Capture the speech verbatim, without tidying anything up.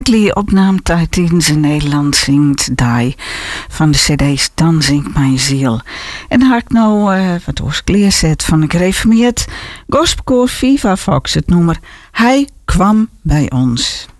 Die opname tijdens in Nederland zingt die van de cd's Dan zingt mijn ziel. En haar ik nou uh, wat oorskleur zet van een gereformeerd gospelkoor Viva Fox het nummer Hij kwam bij ons.